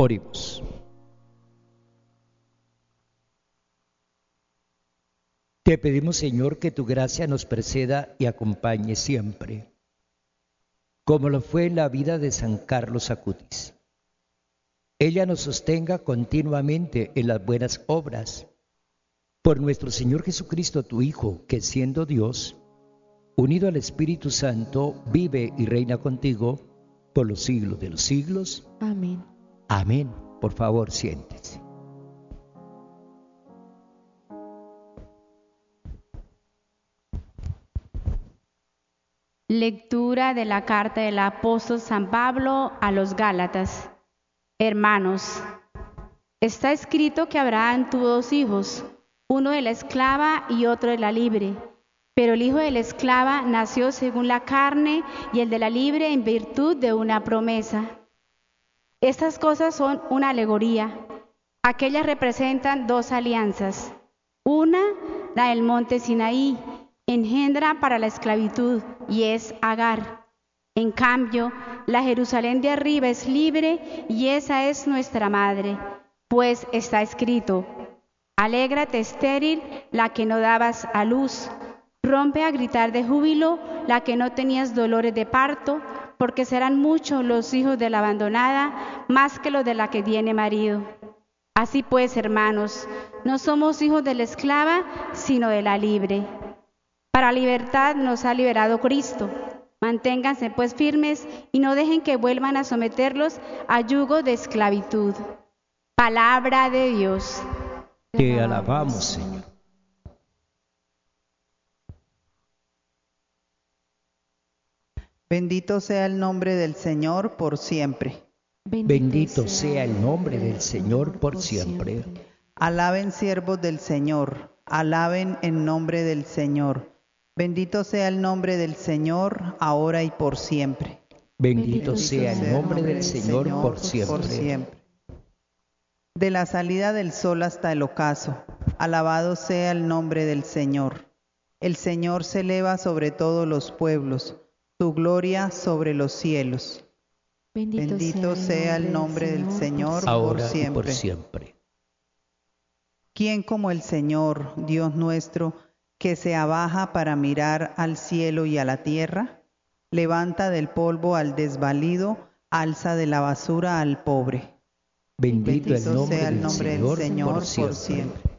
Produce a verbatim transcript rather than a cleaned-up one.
Oremos. Te pedimos, Señor, que tu gracia nos preceda y acompañe siempre, como lo fue en la vida de San Carlos Acutis. Ella nos sostenga continuamente en las buenas obras. Por nuestro Señor Jesucristo, tu Hijo, que siendo Dios, unido al Espíritu Santo, vive y reina contigo por los siglos de los siglos. Amén. Amén. Por favor, siéntese. Lectura de la carta del apóstol San Pablo a los Gálatas. Hermanos, está escrito que Abraham tuvo dos hijos, uno de la esclava y otro de la libre. Pero el hijo de la esclava nació según la carne y el de la libre en virtud de una promesa. Estas cosas son una alegoría. Aquellas representan dos alianzas. Una, la del monte Sinaí, engendra para la esclavitud y es Agar. En cambio, la Jerusalén de arriba es libre y esa es nuestra madre, pues está escrito: alégrate estéril, la que no dabas a luz, rompe a gritar de júbilo, la que no tenías dolores de parto, porque serán muchos los hijos de la abandonada, más que los de la que tiene marido. Así pues, hermanos, no somos hijos de la esclava, sino de la libre. Para libertad nos ha liberado Cristo. Manténganse pues firmes y no dejen que vuelvan a someterlos a yugo de esclavitud. Palabra de Dios. Te alabamos, Señor. Bendito sea el nombre del Señor por siempre. Bendito sea el nombre del Señor por siempre. Alaben siervos del Señor, alaben en nombre del Señor. Bendito sea el nombre del Señor, ahora y por siempre. Bendito sea el nombre del Señor por siempre. Por siempre. De la salida del sol hasta el ocaso, alabado sea el nombre del Señor. El Señor se eleva sobre todos los pueblos, su gloria sobre los cielos. Bendito, Bendito sea el nombre del Señor ahora por siempre. y por siempre. ¿Quién como el Señor, Dios nuestro, que se abaja para mirar al cielo y a la tierra? Levanta del polvo al desvalido, alza de la basura al pobre. Bendito, Bendito el nombre sea el del nombre Señor, del Señor por por siempre. siempre.